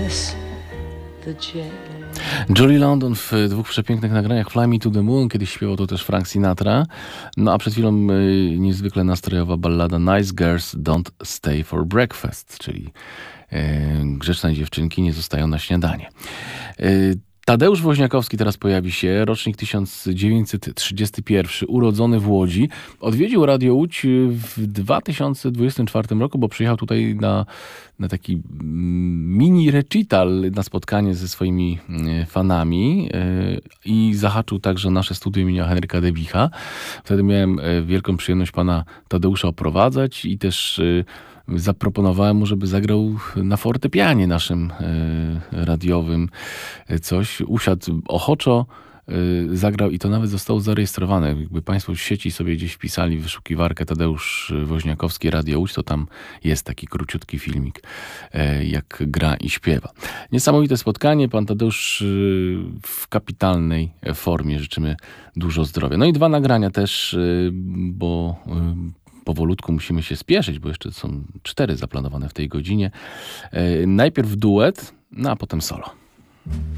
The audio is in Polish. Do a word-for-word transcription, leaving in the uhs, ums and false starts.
miss the jet. Julie London w dwóch przepięknych nagraniach Fly Me to the Moon, kiedyś śpiewał to też Frank Sinatra. No a przed chwilą y, niezwykle nastrojowa ballada Nice Girls Don't Stay for Breakfast, czyli y, grzeczne dziewczynki nie zostają na śniadanie. Y, Tadeusz Woźniakowski teraz pojawi się, rocznik tysiąc dziewięćset trzydziesty pierwszy, urodzony w Łodzi. Odwiedził Radio Łódź w dwa tysiące dwudziestym czwartym roku, bo przyjechał tutaj na, na taki mini recital, na spotkanie ze swoimi fanami i zahaczył także nasze studio imienia Henryka Debicha. Wtedy miałem wielką przyjemność pana Tadeusza oprowadzać i też zaproponowałem mu, żeby zagrał na fortepianie naszym e, radiowym coś. Usiadł ochoczo, e, zagrał i to nawet zostało zarejestrowane. Jakby państwo w sieci sobie gdzieś wpisali wyszukiwarkę Tadeusz Woźniakowski Radio Łódź, to tam jest taki króciutki filmik, e, jak gra i śpiewa. Niesamowite spotkanie. Pan Tadeusz e, w kapitalnej formie. Życzymy dużo zdrowia. No i dwa nagrania też, e, bo e, powolutku musimy się spieszyć, bo jeszcze są cztery zaplanowane w tej godzinie. E, najpierw duet, no a potem solo.